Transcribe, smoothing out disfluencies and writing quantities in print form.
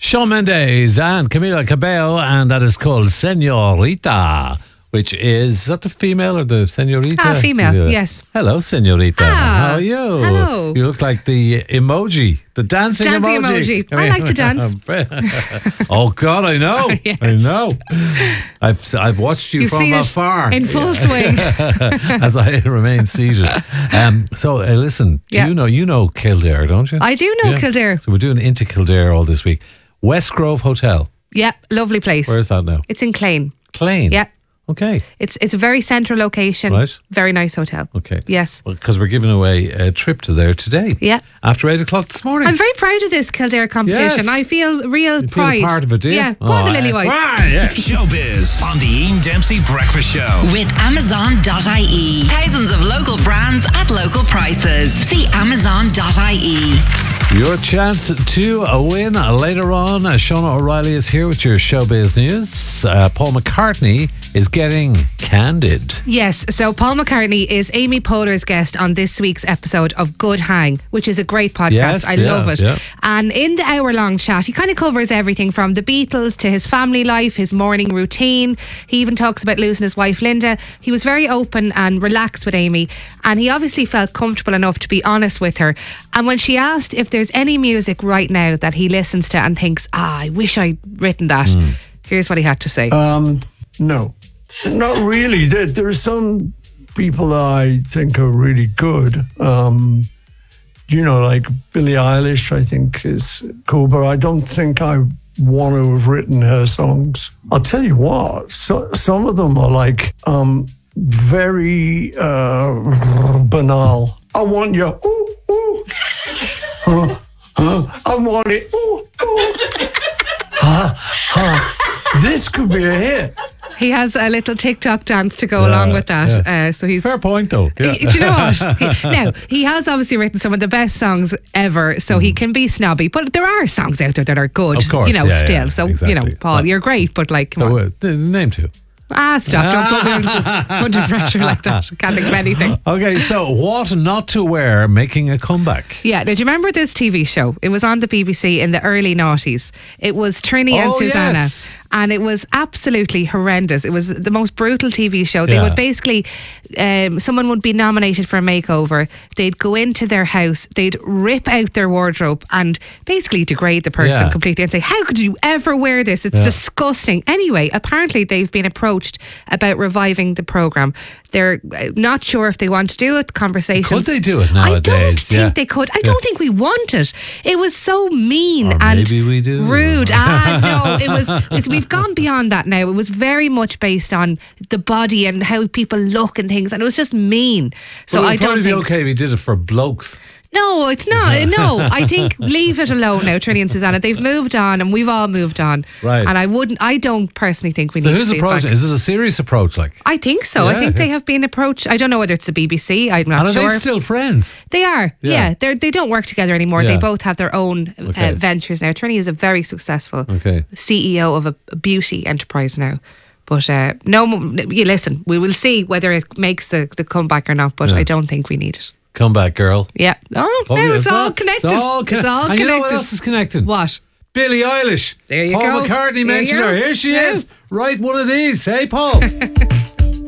Shawn Mendes and Camila Cabello, and that is called Señorita, which is that the female or the señorita? Female, yes. Hello, señorita. How are you? Hello. You look like the emoji, the dancing emoji. I like to dance. Oh God, I know. Yes. I know. I've watched you from afar in full swing as I remain seated. So listen, you know Kildare, don't you? I do know Kildare. So we're doing Into Kildare all this week. West Grove Hotel. Yeah, lovely place. Where is that now? It's in Clane. Clane? Yeah. Okay. It's a very central location. Right. Very nice hotel. Okay. Yes. Because we're giving away a trip to there today. Yeah. After 8 o'clock this morning. I'm very proud of this Kildare competition. Yes. I feel real pride. Feel part of it, do you? Yeah. Go on the Lily White. Yeah. Showbiz on the Ian Dempsey Breakfast Show. With Amazon.ie. Thousands of local brands at local prices. See Amazon.ie. Your chance to win later on. Shauna O'Reilly is here with your showbiz news. Paul McCartney is getting candid. Yes, so Paul McCartney is Amy Poehler's guest on this week's episode of Good Hang, which is a great podcast. Yes, I love it. Yeah. And in the hour-long chat, he kind of covers everything from the Beatles to his family life, his morning routine. He even talks about losing his wife, Linda. He was very open and relaxed with Amy, and he obviously felt comfortable enough to be honest with her. And when she asked if there's any music right now that he listens to and thinks, I wish I'd written that, here's what he had to say. No, not really. There are some people I think are really good. Like Billie Eilish, I think is cool, but I don't think I want to have written her songs. I'll tell you what, some of them are like very banal. I want you, ooh, ooh. I want it, ooh, ooh. This could be a hit. He has a little TikTok dance to go along with that. Yeah. So he's fair point, though. Yeah. Do you know what? He has obviously written some of the best songs ever, so he can be snobby. But there are songs out there that are good, of course, still. So, exactly. Paul, you're great, but come on. Name two. Stop. Don't put me under pressure like that. Can't think of anything. Okay, so what not to wear making a comeback? Yeah, now do you remember this TV show? It was on the BBC in the early noughties. It was Trini and Susanna. Yes. And it was absolutely horrendous. It was the most brutal TV show. They would basically, someone would be nominated for a makeover. They'd go into their house, they'd rip out their wardrobe and basically degrade the person completely and say, how could you ever wear this? It's disgusting. Anyway, apparently they've been approached about reviving the programme. They're not sure if they want to do it. Conversations. Could they do it nowadays? I don't think they could. I don't think we want it. It was so mean or and maybe we do. Rude. No, we've gone beyond that now. It was very much based on the body and how people look and things, and it was just mean. So I don't think. It'd probably be okay if we did it for blokes. No, it's not. No, I think leave it alone now, Trini and Susanna. They've moved on and we've all moved on. Right. And I don't personally think we So need who's to see approaching? Is it a serious approach? I think so. I think they have been approached. I don't know whether it's the BBC. I'm not sure. Are they still friends? They are. Yeah. They don't work together anymore. Yeah. They both have their own ventures now. Trini is a very successful CEO of a beauty enterprise now. But you listen, we will see whether it makes the comeback or not, but I don't think we need it. Come back, girl. Yeah. Oh, no, it's all connected. It's all connected. And you know what else is connected? What? Billie Eilish. There you Paul go. McCartney mentioned her. Here she is. Write one of these. Hey, Paul.